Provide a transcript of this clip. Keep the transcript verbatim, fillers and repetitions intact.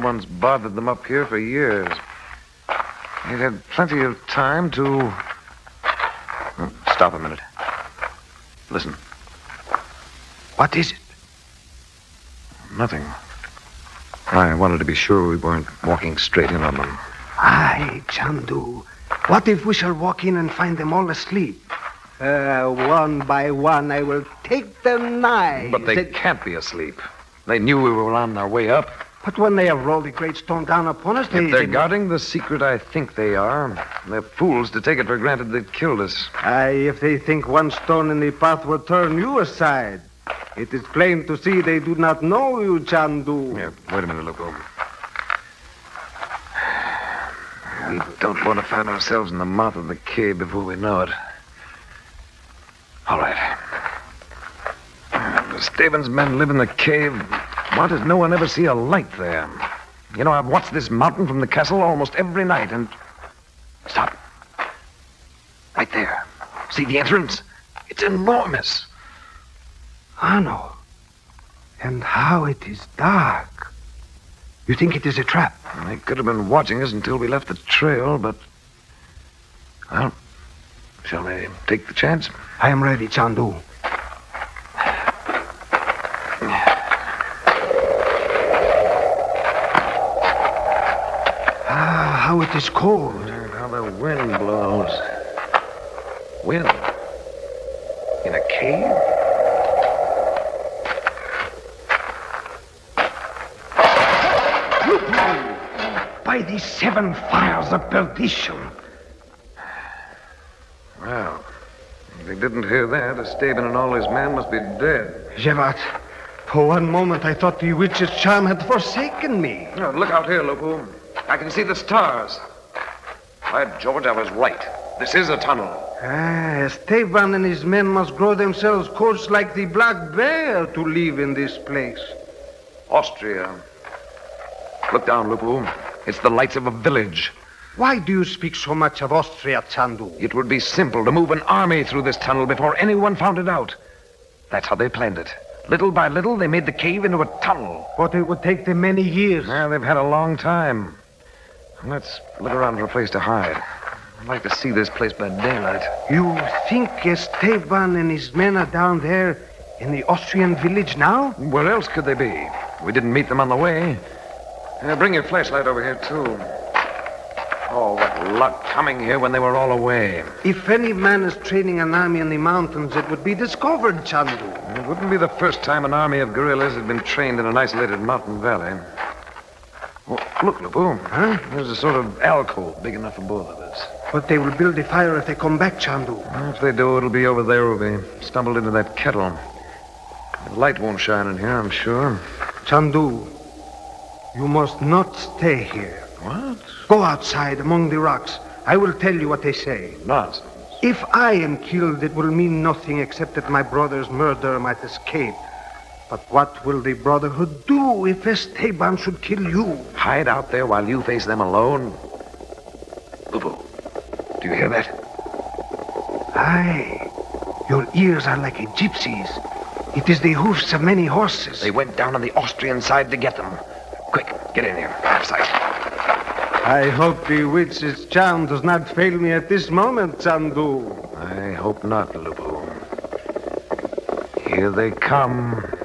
Someone's bothered them up here for years. They've had plenty of time to... Oh, stop a minute. Listen. What is it? Nothing. I wanted to be sure we weren't walking straight in on them. Aye, Chandu. What if we shall walk in and find them all asleep? Uh, one by one, I will take their knives. But they It- can't be asleep. They knew we were on our way up. But when they have rolled the great stone down upon us, they... If they're they... guarding the secret I think they are, they're fools to take it for granted they'd killed us. Aye, if they think one stone in the path will turn you aside. It is plain to see they do not know you, Chandu. Here, wait a minute, Lupo. We don't want to find ourselves in the mouth of the cave before we know it. All right. The Stavens men live in the cave. Why does no one ever see a light there? You know, I've watched this mountain from the castle almost every night, and... Stop. Right there. See the entrance? It's enormous. I know. And how it is dark. You think it is a trap? They could have been watching us until we left the trail, but... Well, shall we take the chance? I am ready, Chandu. Ah, how it is cold. And how the wind blows. Wind? In a cave? By the seven fires of perdition. Well, if they didn't hear that, Esteban and all his men must be dead. Jevat, for one moment I thought the witch's charm had forsaken me. Oh, look out here, Lupu. I can see the stars. By George, I was right. This is a tunnel. Ah, Esteban and his men must grow themselves coarse like the black bear to live in this place. Austria. Look down, Lupu. It's the lights of a village. Why do you speak so much of Austria, Chandu? It would be simple to move an army through this tunnel before anyone found it out. That's how they planned it. Little by little, they made the cave into a tunnel. But it would take them many years. Yeah, they've had a long time. Let's look around for a place to hide. I'd like to see this place by daylight. You think Esteban and his men are down there in the Austrian village now? Where else could they be? We didn't meet them on the way. Uh, bring your flashlight over here, too. Oh, what luck coming here when they were all away. If any man is training an army in the mountains, it would be discovered, Chandu. It wouldn't be the first time an army of guerrillas had been trained in an isolated mountain valley. Oh, look, Lupu. Huh? There's a sort of alcove big enough for both of us. But they will build a fire if they come back, Chandu. If they do, it'll be over there where we stumbled into that kettle. The light won't shine in here, I'm sure. Chandu, you must not stay here. What? Go outside among the rocks. I will tell you what they say. Nonsense. If I am killed, it will mean nothing except that my brother's murderer might escape. But what will the Brotherhood do if Esteban should kill you? Hide out there while you face them alone? Lupu, do you hear that? Aye. Your ears are like a gypsy's. It is the hoofs of many horses. They went down on the Austrian side to get them. Quick, get in here. Out of sight. I hope the witch's charm does not fail me at this moment, Chandu. I hope not, Lupu. Here they come.